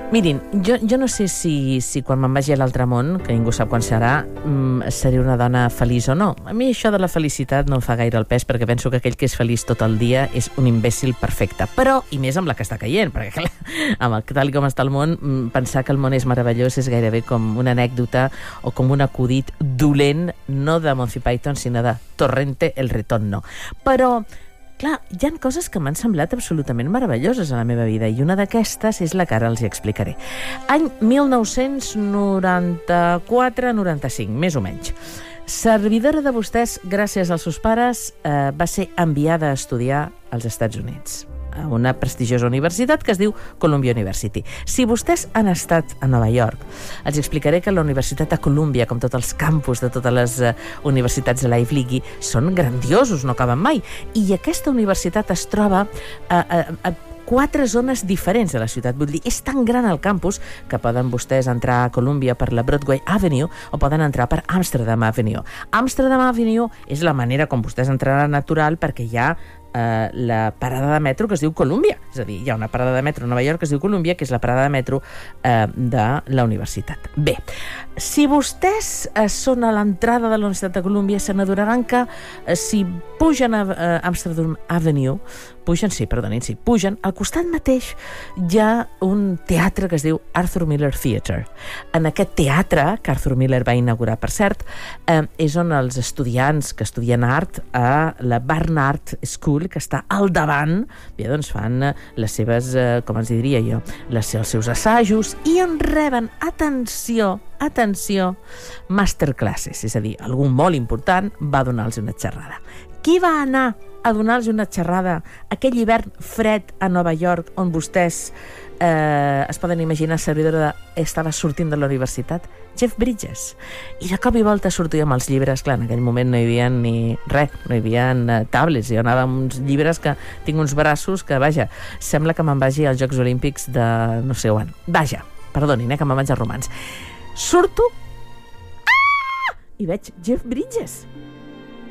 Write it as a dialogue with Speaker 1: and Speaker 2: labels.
Speaker 1: Mirin, jo no sé si quan me'n vagi a l'altre món, que ningú sap quan serà, seré una dona feliç o no. A mi això de la felicitat no em fa gaire el pes, perquè penso que aquell que és feliç tot el dia és un imbècil perfecte. Però, i més amb la que està caient, perquè clar, tal com està el món, pensar que el món és meravellós és gairebé com una anècdota o com un acudit dolent, no de Monty Python, sinó de Torrente el Retorno. Però clar, hi ha coses que m'han semblat absolutament meravelloses a la meva vida, i una d'aquestes és la que ara els hi explicaré. Any 1994-95, més o menys. Servidora de vostès, gràcies als seus pares, va ser enviada a estudiar als Estats Units, a una prestigiosa universitat que es diu Columbia University. Si vostès han estat a Nova York, els explicaré que la Universitat de Columbia, com tots els campus de totes les universitats de l'Ivy League, són grandiosos, no acaben mai. I aquesta universitat es troba a 4 zones diferents de la ciutat. Vull dir, és tan gran el campus que poden vostès entrar a Columbia per la Broadway Avenue o poden entrar per Amsterdam Avenue. Amsterdam Avenue és la manera com vostès entraran natural, perquè hi ha la parada de metro que es diu Columbia. És a dir, hi ha una parada de metro a Nova York que es diu Columbia, que és la parada de metro de la universitat. Bé, si vostès són a l'entrada de la Universitat de Columbia, se n'adonaran que si pugen a Amsterdam Avenue, pugen, al costat mateix hi ha un teatre que es diu Arthur Miller Theatre. En aquest teatre, que Arthur Miller va inaugurar, per cert, és on els estudiants que estudien art a la Barnard School, que està al davant, bé, doncs fan les seves, com els diria jo, els seus assajos, i en reben, atenció, masterclasses, és a dir, algú molt important va donar-los una xerrada. Qui va anar a donar-los una xerrada aquell hivern fred a Nova York, on vostès es poden imaginar servidora estava sortint de la universitat? Jeff Bridges. I de cop i volta sortia amb els llibres. Clar, en aquell moment no hi havia ni res, no hi havia tablets. Jo anava amb uns llibres que tinc uns braços que, vaja, sembla que me'n vagi als Jocs Olímpics de no sé on. Vaja, perdonin, que me'n vaig als romans. Surto i veig Jeff Bridges.